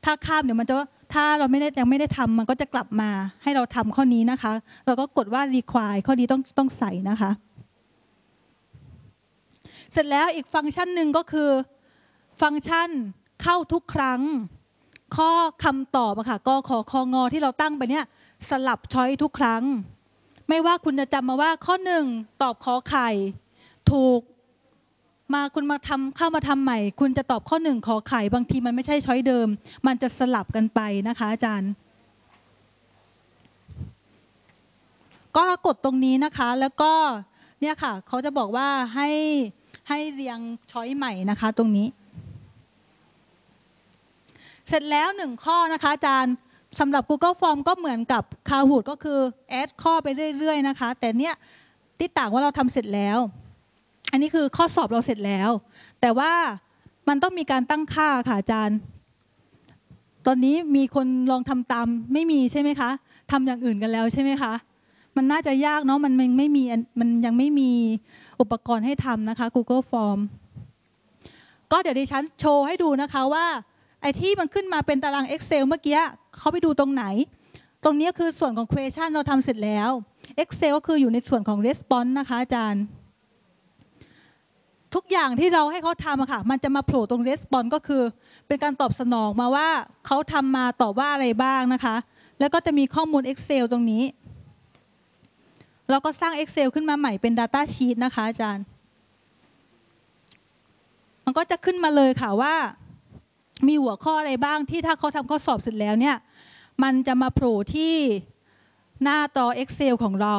ถ้าข้ามเดี๋ยวมันจะถ้าเรายังไม่ได้ทำมันก็จะกลับมาให้เราทำข้อนี้นะคะเราก็กดว่า require ข้อนี้ต้องใส่นะคะเสร็จแล้วอีกฟังก์ชันหนึ่งก็คือฟังก์ชันเข้าทุกครั้งข้อคำตอบอะค่ะกขคงที่เราตั้งไปเนี่ยสลับช้อยทุกครั้งไม่ว่าคุณจะจำมาว่าข้อ1ตอบขอไข่ถูกมาคุณมาเข้ามาทำใหม่คุณจะตอบข้อ1ขอไข่บางทีมันไม่ใช่ช้อยเดิมมันจะสลับกันไปนะคะอาจารย์ก็กดตรงนี้นะคะแล้วก็เนี่ยค่ะเขาจะบอกว่าให้เรียงช้อยใหม่นะคะตรงนี้เสร็จแล้ว1ข้อนะคะอาจารย์สำหรับ Google Form ก็เหมือนกับ Kahoot ก็คือแอดข้อไปเรื่อยๆนะคะแต่เนี่ยที่ต่างว่าเราทำเสร็จแล้วอันนี้คือข้อสอบเราเสร็จแล้วแต่ว่ามันต้องมีการตั้งค่าค่ะอาจารย์ตอนนี้มีคนลองทำตามไม่มีใช่ไหมคะทำอย่างอื่นกันแล้วใช่ไหมคะมันน่าจะยากเนาะมันยังไม่มีอุปกรณ์ให้ทำนะคะ Google Form ก็เดี๋ยวดิฉันโชว์ให้ดูนะคะว่าไอ้ที่มันขึ้นมาเป็นตาราง Excel เมื่อกี้เขาไปดูตรงไหนตรงนี้คือส่วนของ Question เราทำเสร็จแล้ว Excel ก็คืออยู่ในส่วนของ Response นะคะอาจารย์ทุกอย่างที่เราให้เขาทำอะค่ะมันจะมาโผล่ตรง Response ก็คือเป็นการตอบสนองมาว่าเขาทำมาตอบว่าอะไรบ้างนะคะแล้วก็จะมีข้อมูล Excel ตรงนี้เราก็สร้าง Excel ขึ้นมาใหม่เป็น Data Sheet นะคะอาจารย์มันก็จะขึ้นมาเลยค่ะว่ามีหัวข้ออะไรบ้างที่ถ้าเขาทำข้อสอบเสร็จแล้วเนี่ยมันจะมาโผล่ที่หน้าจอ Excel ของเรา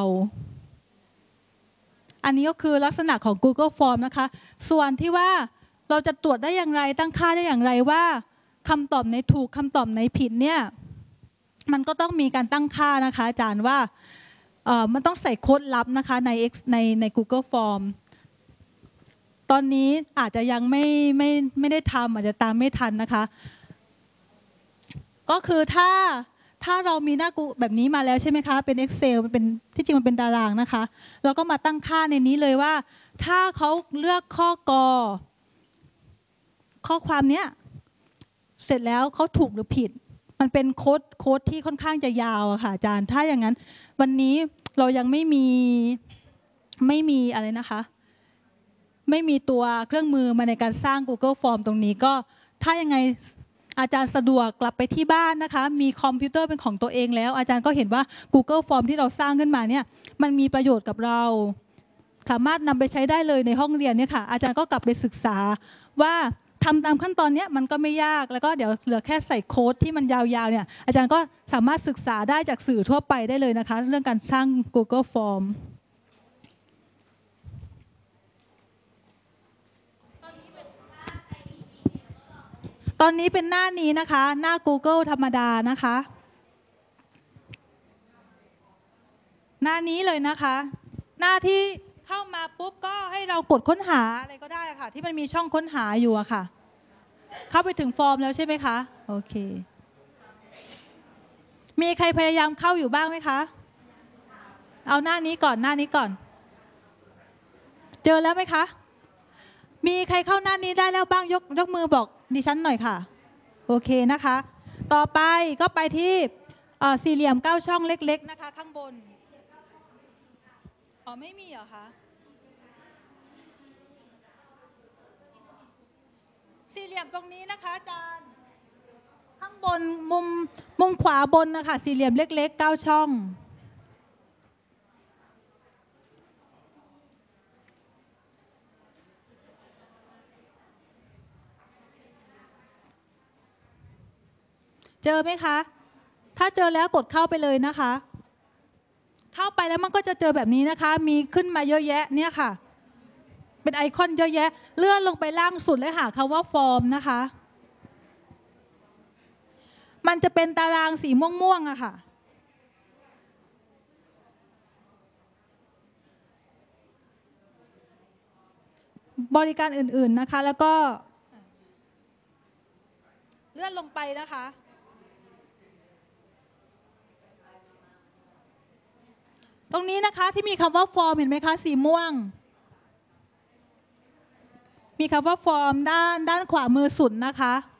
อันนี้ก็คือลักษณะของ Google Form นะคะส่วนที่ว่าเราจะตรวจได้อย่างไรตั้งค่าได้อย่างไรว่าคำตอบไหนถูกคำตอบไหนผิดเนี่ยมันก็ต้องมีการตั้งค่านะคะอาจารย์ว่ามันต้องใส่โค้ดลับนะคะใน Google Form ตอนนี้อาจจะยังไม่ได้ทำอาจจะตามไม่ทันนะคะก็คือถ้าเรามีหน้าแบบนี้มาแล้วใช่ไหมคะเป็น Excel มันเป็นที่จริงมันเป็นตารางนะคะเราก็มาตั้งค่าในนี้เลยว่าถ้าเขาเลือกข้อความเนี้ยเสร็จแล้วเขาถูกหรือผิดมันเป็นโค้ดที่ค่อนข้างจะยาวอะค่ะอาจารย์ถ้าอย่างนั้นวันนี้เรายังไม่มีอะไรนะคะไม่มีตัวเครื่องมือมาในการสร้าง Google Form ตรงนี้ก็ถ้ายังไงอาจารย์สะดวกกลับไปที่บ้านนะคะมีคอมพิวเตอร์เป็นของตัวเองแล้วอาจารย์ก็เห็นว่า Google Form ที่เราสร้างขึ้นมาเนี่ยมันมีประโยชน์กับเราสามารถนำไปใช้ได้เลยในห้องเรียนเนี่ยค่ะอาจารย์ก็กลับไปศึกษาว่าทำตามขั้นตอนนี้มันก็ไม่ยากแล้วก็เดี๋ยวเหลือแค่ใส่โค้ดที่มันยาวๆเนี่ยอาจารย์ก็สามารถศึกษาได้จากสื่อทั่วไปได้เลยนะคะเรื่องการสร้าง Google Formตอนนี้เป็นหน้านี้นะคะหน้า Google ธรรมดานะคะหน้านี้เลยนะคะหน้าที่เข้ามาปุ๊บก็ให้เรากดค้นหาอะไรก็ได้ค่ะที่มันมีช่องค้นหาอยู่อะค่ะเข้าไปถึงฟอร์มแล้วใช่ไหมคะโอเคมีใครพยายามเข้าอยู่บ้างไหมคะเอาหน้านี้ก่อนเจอแล้วไหมคะมีใครเข้าหน้านี้ได้แล้วบ้างยกมือบอกดิฉันหน่อยค่ะโอเคนะคะต่อไปก็ไปที่สี่เหลี่ยม9ช่องเล็กๆนะคะข้างบนอ๋อไม่มีเหรอคะสี่เหลี่ยมตรงนี้นะคะอาจารย์ข้างบนมุมขวาบนนะคะสี่เหลี่ยมเล็กๆ9ช่องเจอไหมคะถ้าเจอแล้วกดเข้าไปเลยนะคะเข้าไปแล้วมันก็จะเจอแบบนี้นะคะมีขึ้นมาเยอะแยะเนี่ยค่ะเป็นไอคอนเยอะแยะเลื่อนลงไปล่างสุดเลยค่ะคำว่าฟอร์มนะคะมันจะเป็นตารางสีม่วงๆอะค่ะบริการอื่นๆนะคะแล้วก็เลื่อนลงไปนะคะตรงนี้นะคะที่มีคำว่าฟอร์มเห็นไหมคะสีม่วงมีคำว่าฟอร์มด้านขวามือสุดนะคะ